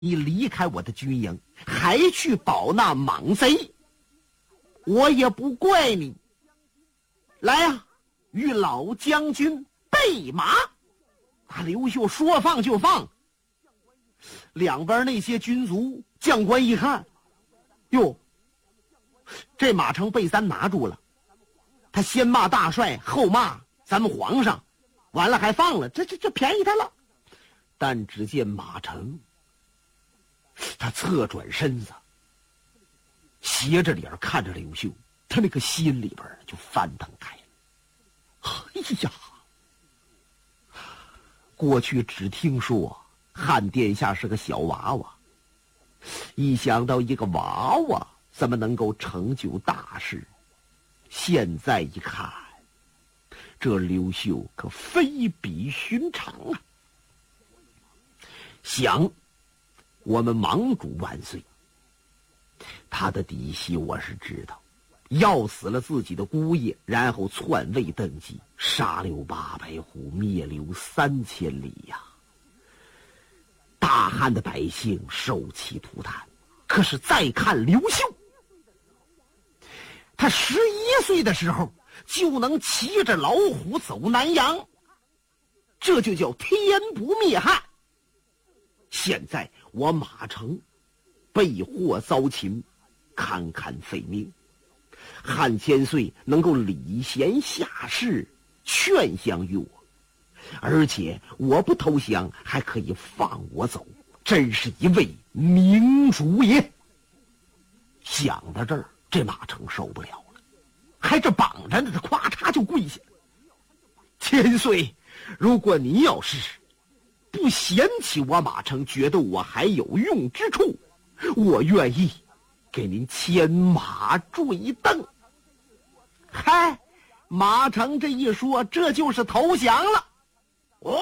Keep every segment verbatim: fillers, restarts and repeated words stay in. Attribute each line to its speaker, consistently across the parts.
Speaker 1: 你离开我的军营，还去保那莽贼，我也不怪你。来呀、啊，与老将军备马。啊，刘秀说放就放。两边那些军卒将官一看，哟，这马城被咱拿住了，他先骂大帅，后骂咱们皇上，完了还放了，这这这便宜他了。但只见马城，他侧转身子，斜着脸看着刘秀，他那个心里边就翻腾开了。哎呀，过去只听说汉殿下是个小娃娃，一想到一个娃娃怎么能够成就大事，现在一看，这刘秀可非比寻常啊！想我们盟主万岁，他的底细我是知道，要死了自己的姑爷，然后篡位登基，杀刘八百户，灭刘三千里呀、啊！大汉的百姓受其涂炭。可是再看刘秀，他十一岁的时候就能骑着老虎走南阳，这就叫天不灭汉。现在我马城被祸遭擒，堪堪废命，汉千岁能够礼贤下士，劝降于我，而且我不投降还可以放我走，真是一位明主也。想到这儿，这马城受不了了，还这绑着呢，他咵嚓就跪下了。千岁，如果您要是不嫌弃我马城，觉得我还有用之处，我愿意给您牵马坠镫。嗨，马城这一说，这就是投降了。哇！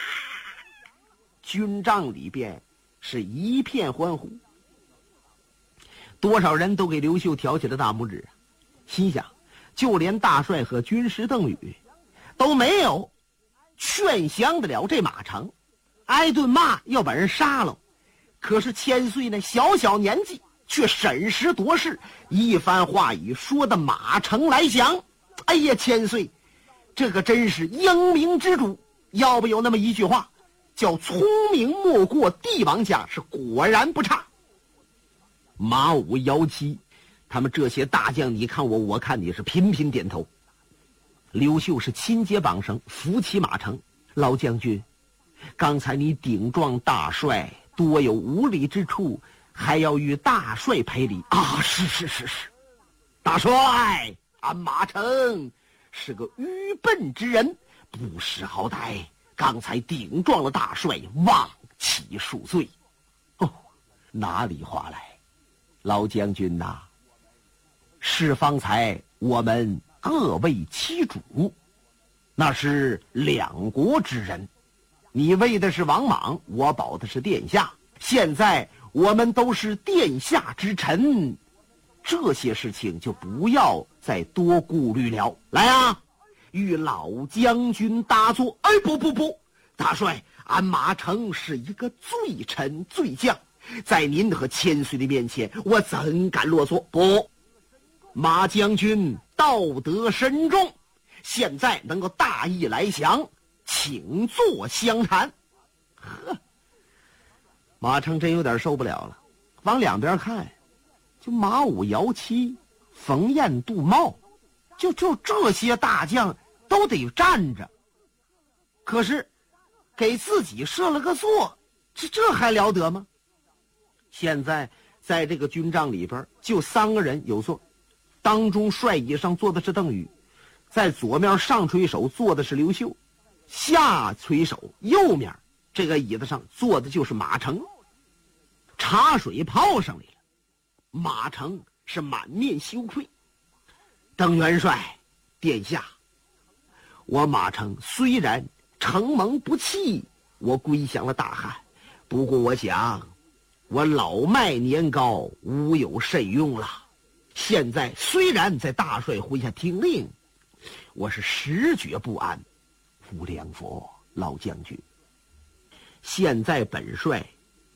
Speaker 1: 军帐里边是一片欢呼，多少人都给刘秀挑起了大拇指，心想，就连大帅和军师邓禹都没有劝降得了这马城，挨顿骂要把人杀了。可是千岁呢，小小年纪却审时度势，一番话语说的马城来降。哎呀，千岁，这个真是英明之主。要不有那么一句话，叫聪明莫过帝王家，是果然不差。马武、姚七他们这些大将，你看我，我看你，是频频点头。刘秀是亲接绑绳，扶起马城。老将军，刚才你顶撞大帅，多有无礼之处，还要与大帅赔礼啊！是是是是，大帅，俺马城是个愚笨之人，不识好歹，刚才顶撞了大帅，望其恕罪。哦，哪里话来，老将军呐、啊，是方才我们各为其主，那是两国之人，你为的是王莽，我保的是殿下。现在我们都是殿下之臣，这些事情就不要再多顾虑了。来啊，与老将军搭座。哎，不不不，大帅，俺马城是一个罪臣罪将，在您和千岁的面前，我怎敢落座？不，马将军道德深重，现在能够大义来降，请坐相谈。呵，马城真有点受不了了，往两边看，就马武、姚七、冯彦、杜茂，就就这些大将都得站着，可是给自己设了个座，这这还了得吗？现在在这个军帐里边，就三个人有座，当中帅椅上坐的是邓禹，在左面上垂手坐的是刘秀，下垂手右面这个椅子上坐的就是马城。茶水泡上来了，马城是满面羞愧。邓元帅，殿下，我马城虽然承蒙不弃，我归降了大汉，不过我想我老迈年高，无有甚用了。现在虽然在大帅麾下听令，我是实觉不安。无良佛，老将军，现在本帅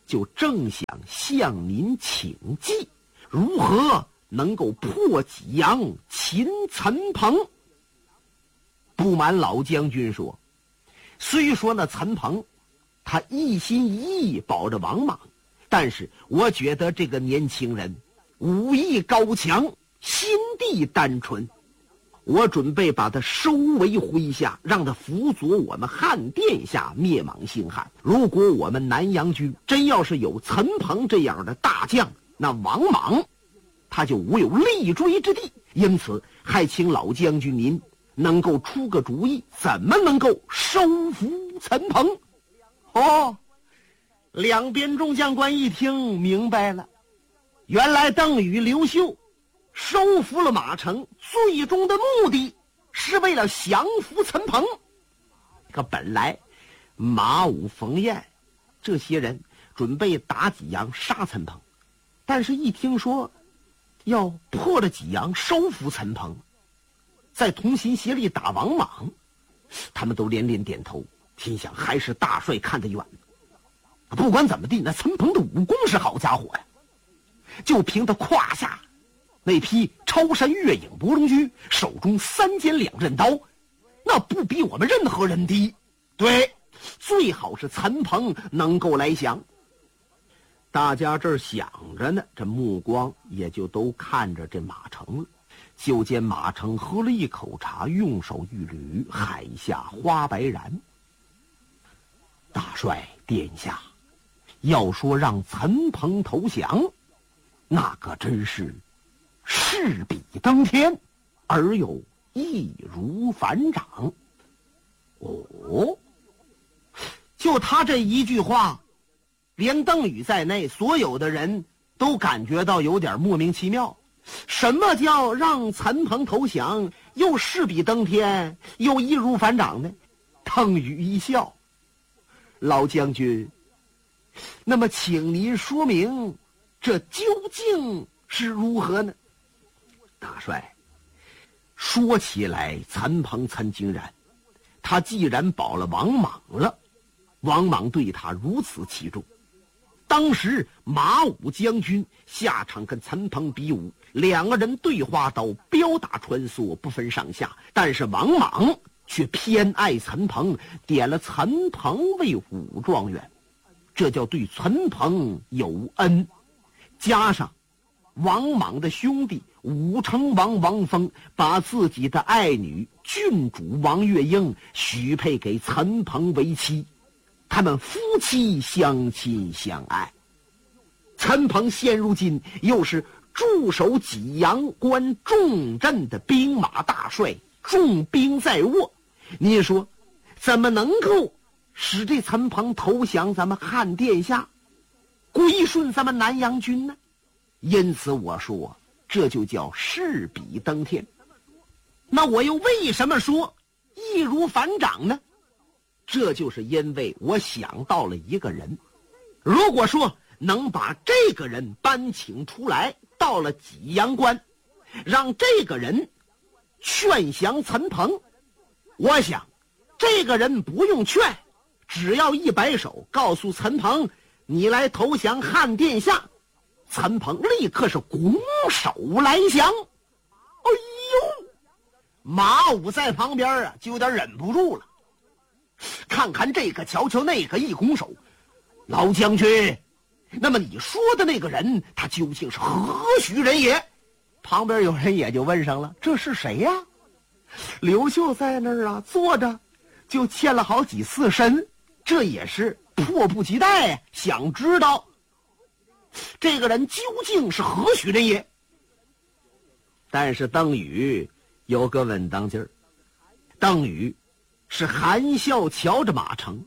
Speaker 1: 就正想向您请计，如何能够破济阳擒陈鹏。不瞒老将军说，虽说那陈鹏他一心一意保着王莽，但是我觉得这个年轻人武艺高强，心地单纯，我准备把他收为麾下，让他辅佐我们汉殿下灭莽兴汉。如果我们南阳军真要是有陈鹏这样的大将，那王莽他就无有立锥之地。因此还请老将军您能够出个主意，怎么能够收服陈鹏。哦，两边众将官一听明白了，原来邓禹、刘秀收服了马城，最终的目的是为了降服陈鹏。可本来马武、冯彦这些人准备打济阳杀陈鹏，但是一听说要破了济阳收服陈鹏，再同心协力打王莽，他们都连连点头，心想还是大帅看得远。不管怎么地，那陈鹏的武功是好家伙呀，就凭他胯下那匹超山月影博龙驹，手中三尖两刃刀，那不比我们任何人低。对，最好是陈鹏能够来降。大家这儿想着呢，这目光也就都看着这马城了。就见马城喝了一口茶，用手一捋，海下花白然。大帅殿下，要说让陈鹏投降，那可真是势比登天，而又易如反掌。哦，就他这一句话，连邓禹在内所有的人都感觉到有点莫名其妙。什么叫让陈鹏投降，又势比登天，又易如反掌呢？邓禹一笑，老将军，那么请您说明这究竟是如何呢？大帅，说起来陈鹏陈经然，他既然保了王莽了，王莽对他如此器重，当时马武将军下场跟陈鹏比武，两个人对花刀，镖打穿梭，不分上下，但是王莽却偏爱陈鹏，点了陈鹏为武状元，这叫对陈鹏有恩。加上王莽的兄弟武成王王峰把自己的爱女郡主王月英许配给陈鹏为妻，他们夫妻相亲相爱。陈鹏现如今又是驻守济阳关重镇的兵马大帅，重兵在握，你说怎么能够使这陈鹏投降咱们汉殿下，归顺咱们南阳军呢？因此我说这就叫势比登天。那我又为什么说易如反掌呢？这就是因为我想到了一个人，如果说能把这个人搬请出来，到了济阳关，让这个人劝降陈鹏，我想这个人不用劝，只要一摆手告诉陈鹏你来投降汉殿下，陈鹏立刻是拱手来降。哎呦，马武在旁边啊就有点忍不住了，看看这个瞧瞧那个，一拱手，老将军，那么你说的那个人他究竟是何许人也？旁边有人也就问上了，这是谁呀？刘秀在那儿啊坐着，就欠了好几次身，这也是迫不及待想知道这个人究竟是何许人也。但是邓禹有个稳当劲儿，邓禹是含笑瞧着马成，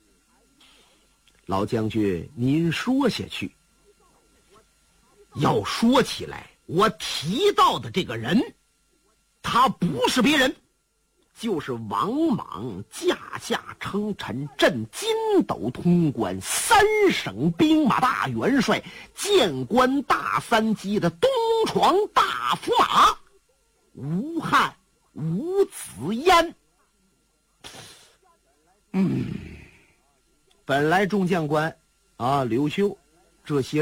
Speaker 1: 老将军您说下去。要说起来，我提到的这个人，他不是别人，就是王莽驾下称臣，镇金斗通关，三省兵马大元帅，谏官大三级的东床大驸马吴汉吴子焉。嗯，本来众将官啊，刘秀这些